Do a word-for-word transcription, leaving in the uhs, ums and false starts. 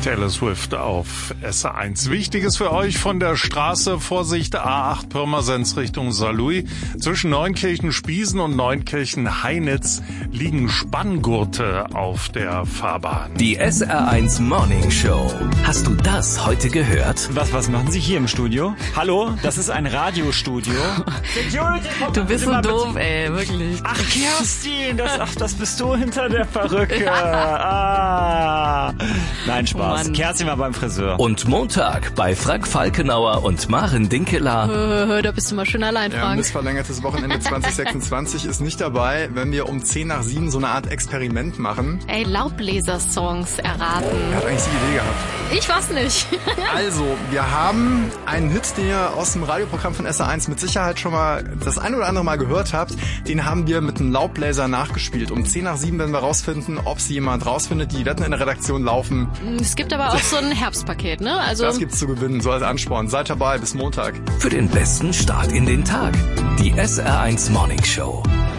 Taylor Swift auf S R eins. Wichtiges für euch von der Straße, Vorsicht, A acht Pirmasens Richtung Saarlouis. Zwischen Neunkirchen-Spiesen und Neunkirchen-Heinitz liegen Spanngurte auf der Fahrbahn. Die S R eins Morning Show. Hast du das heute gehört? Was, was machen Sie hier im Studio? Hallo, das ist ein Radiostudio. Security, du bist so doof, ey, wirklich. Ach, Kerstin, das, ach, das bist du hinter der Perücke. Ah. Nein, Spaß. Oh, Kerstin war beim Friseur. Und Montag bei Frank Falkenauer und Maren Dinkeler. Da bist du mal schön allein, Frank. Ja, missverlängertes Wochenende zwanzig sechsundzwanzig ist nicht dabei, wenn wir um zehn nach sieben so eine Art Experiment machen. Ey, Laubbläser-Songs erraten. Wer hat eigentlich die Idee gehabt? Ich weiß nicht. Also, wir haben einen Hit, den ihr aus dem Radioprogramm von S R eins mit Sicherheit schon mal das ein oder andere Mal gehört habt. Den haben wir mit einem Laubbläser nachgespielt. Um zehn nach sieben werden wir rausfinden, ob sie jemand rausfindet. Die Wetten in der Redaktion laufen. Es gibt aber auch so ein Herbstpaket, ne? Also das gibt's zu gewinnen, so als Ansporn. Seid dabei, bis Montag. Für den besten Start in den Tag. Die S R eins Morning Show.